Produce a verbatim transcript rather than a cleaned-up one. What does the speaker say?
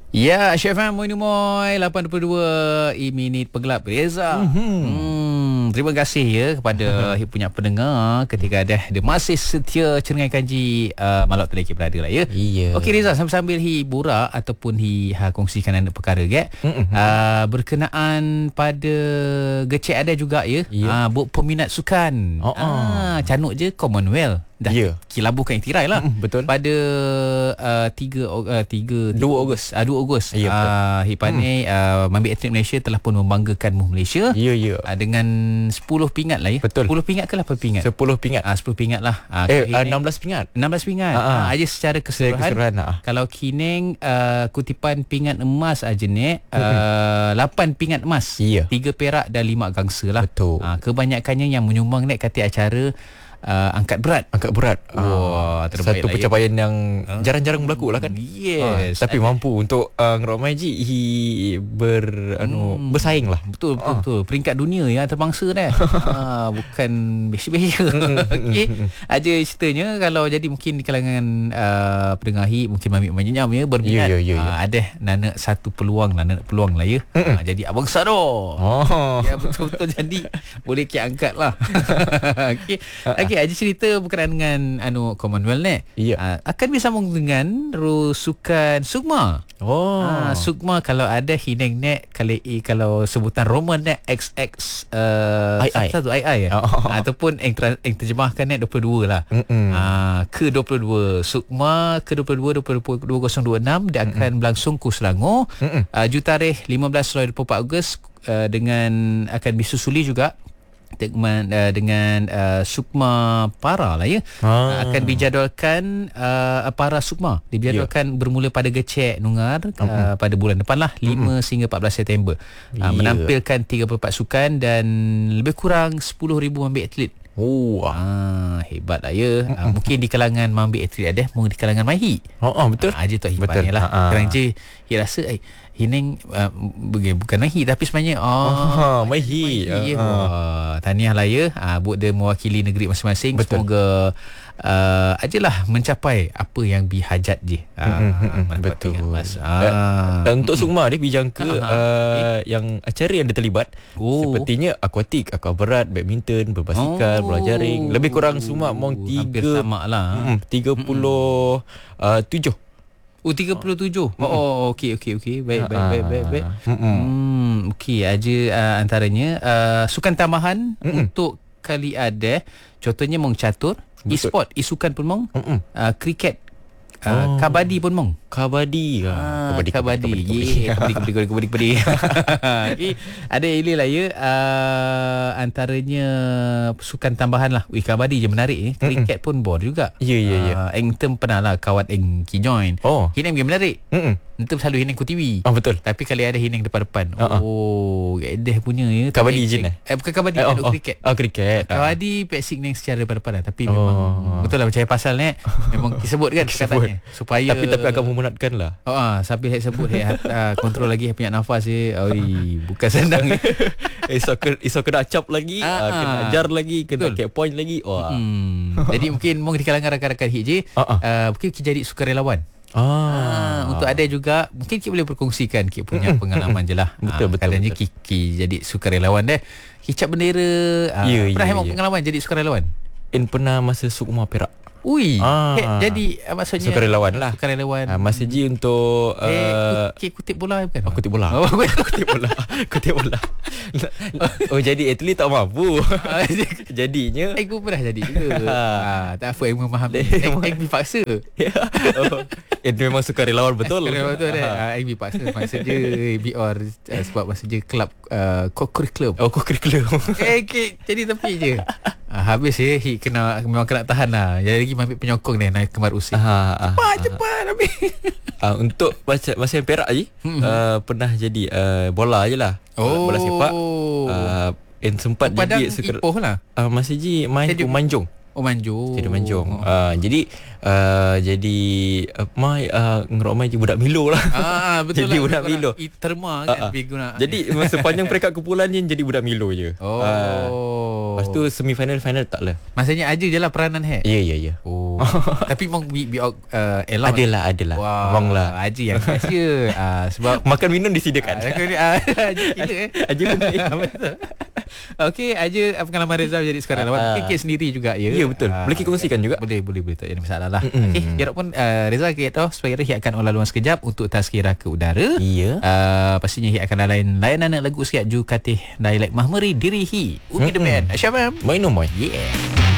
Ya, Syed Fan Moin Moy lapan dua puluh dua minit penggelap Reza. Mm-hmm. Hmm, terima kasih ya kepada uh-huh. punya pendengar ketika ada dia masih setia Cerengai Kanji uh, Malak Teleki berada lah ya. Iya. Okey Reza, sambil-sambil hi borak ataupun hi ha, kongsikan anda perkara ke mm-hmm. uh, berkenaan pada Gecek ada juga ya. Yeah. Uh, buat peminat sukan. Oh, uh, canuk je Commonwealth. Dah yeah. kilabuhkan tirai lah. Mm, betul. Pada uh, tiga uh, tiga dua Ogos. Uh, dua Ogos. Ya, uh, Hipane mm. uh, Mambik Atlet Malaysia telah pun membanggakan Malaysia. Ya, ya. Uh, dengan sepuluh pingat lah ya. Betul. sepuluh pingat ke lapan pingat? sepuluh pingat. Ah uh, sepuluh pingat lah. Uh, eh uh, enam belas pingat. enam belas pingat. Uh, uh, aja secara keseluruhan. Secara keseluruhan uh. Kalau Kineng uh, kutipan pingat emas aja ni uh, lapan pingat emas. Ya. tiga perak dan lima gangsa lah. Betul. Uh, kebanyakannya yang menyumbang ni kata acara Uh, angkat berat. Angkat berat. Wah, terbaik satu lah pencapaian ya. yang uh. jarang-jarang berlaku lah kan. Yes. Uh, tapi ada. Mampu untuk uh, Ngerok Maji hi ber hmm. anu bersaing lah. Betul betul, uh. betul. Peringkat dunia yang terbangsa dah. ha, bukan biasa-biasa. Okey. Ada ceritanya kalau jadi mungkin di kalangan uh, pendengar hi mungkin Mamik Manjam ya berminat. Ya, ya, ya, ya. Uh, ada nana satu peluang lah, nana peluang lah ya. Uh, jadi abang Saro. Oh. Ya betul-betul jadi boleh kita angkat lah. Okey. Okey, ada cerita berkenaan dengan anu Commonwealth ni. Ya. Uh, akan bersambung dengan Rusukan Sukma. Oh. Uh, Sukma kalau ada Hineng nek kali i kalau sebutan Roman nek X X uh, I I. satu I I ya. Oh. Ataupun yang, ter, yang terjemahkan nek dua puluh dua lah. Uh, ke dua puluh dua Sukma ke dua puluh dua dua puluh dua ribu dua puluh enam dia akan berlangsung ke Selangor. Uh, jutarikh lima belas hingga dua puluh empat Ogos uh, dengan akan disusuli juga dengan uh, dengan uh, Sukma Para lah ya. Ah. Akan dijadualkan uh, Para Sukma dijadualkan yeah. bermula pada Gecek Nungar uh, uh-huh. pada bulan depan lah lima uh-huh. sehingga empat belas September. Uh, yeah. Menampilkan tiga puluh empat sukan dan lebih kurang sepuluh ribu mambik atlet. Oh, ah, hebat lah ya. Uh, mungkin di kalangan mambik atlet ada, mungkin di kalangan Mahi. Oh, oh betul. Ah, aja tu hebatnya lah. Uh-huh. Kerana je dia rasa eh Hineng uh, bukan Mahi tapi sebenarnya oh, oh Mahi. Mahi. Uh, uh. Tahniah lah ya. Uh, buat dia mewakili negeri masing-masing. Betul. Semoga uh, ajalah mencapai apa yang dihajat je. Uh, betul. Ah. Dan untuk Sukma dia bijangka uh, uh, okay. yang acara yang dia terlibat oh. sepertinya akuatik, aqua berat, badminton, berbasikal, oh. bola jaring. Lebih kurang semua mong tiga sama lah. tiga puluh tujuh. Oh tiga puluh tujuh. Mm-hmm. Oh okey okey okey. Baik baik baik baik baik. Hmm okey aja uh, antaranya uh, sukan tambahan mm-hmm. untuk kali ada contohnya mong catur, e-sport, e-sukan pun mong, uh, kriket, uh, oh. kabadi pun mong. Kabadi ke? Ah, kabadi kabadi kabadi kabadi kabadi kabadi. Okey ada ini lah ya uh, antaranya sukan tambahan lah. Wih kabadi je menarik ni. Kriket mm-mm. pun bor juga. Ya ya ya. Eng tem pernah lah kawat eng ki join. Oh. Hineng game menarik. Hmm. Itu selalu Hineng ku T V. Oh betul. Tapi kali ada Hineng depan-depan. Uh-uh. Oh, edeh punya ya. Kabadi je ni. Eh bukan kabadi, eh, oh, oh. kriket. Oh kriket. Kabadi peksik neng secara depan-depan tapi oh. memang betul lah percaya pasal ni. Memang disebut kan katanya supaya tapi tapi akan memenatkan lah. Oh ah, sambil head sebut head uh, kontrol lagi punya nafas je. Oi, bukan senang. Esok ke esok kena acap lagi, ah, uh, kena ajar lagi, kena cap point lagi. Wah. Hmm. Jadi mungkin mungkin di kalangan rakan-rakan H J, uh-uh. uh, mungkin kita jadi sukarelawan. Ah. ah, untuk ada juga mungkin kita boleh berkongsikan kita punya pengalaman je lah. Betul, ah, betul. Kadangnya Kiki jadi sukarelawan deh. Kicap bendera. Ah, yeah, pernah yeah, yeah, yeah. pengalaman jadi sukarelawan? In pernah masa Sukma Perak. Ui, ah. he, jadi uh, maksudnya sukarelawan lah. Sukarelawan. Ah, masa je untuk uh, eh, kutip, kutip bola bukan? Oh, kutip bola. Oh, kutip bola. Kutip bola. Oh, jadi atlet tak mampu. Jadinya eh, aku pernah jadi juga. ah, tak apa yang memahami. Ek dipaksa. Oh, itu memang sukarelawan betul. Sukarelawan betul dah. Ah, ek dipaksa masa je B R uh, sebab masa je kelab uh, co-curriculum. Oh, curriculum. Eh, okay, jadi tepi je. Ah, habis ya, he kena memang kena tahan lah. Jadi lagi ambil penyokong ni naik kemar usin. Ah, cepat ah, cepat habis. Ah, untuk masa masa Perak je hmm. uh, pernah jadi uh, bola je lah. Oh. Bola sepak. Uh, and sempat Padang jadi suka Ipoh lah. Uh, masa je main Manjung. Oh manjung. Tidur manjung. Uh, jadi uh, jadi uh, mai uh, ngerok mai je budak Milo lah. Ah betul jadi lah. budak Milo. Terma kan uh, uh. pergi guna. Jadi masa panjang peringkat kumpulan ni jadi budak Milo je. Oh. Uh, lepas tu semi final final tak lah. Maksudnya aja je lah peranan he. Ya ya ya. Oh. Tapi mong bi bi uh, elok. Adalah adalah. Wow. Wong lah. Haji yang biasa. uh, sebab makan minum disediakan. Haji gila eh. Haji penting. Betul. Okey, aja pengalaman Reza jadi sekarang dapat uh, kek sendiri juga ya. Ya betul. Uh, boleh kita kongsikan juga. Boleh boleh boleh tak ada masalah lah. Okey, ya pun uh, Reza kita tahu supaya Hik akan olah luang sekejap untuk tazkirah ke udara. Ya. Uh, pastinya Hik akan lain layanan lagu siap ju katih dialek Mahmeri diri hi. Umi demen. Syabam. Mai no mai. Yeah.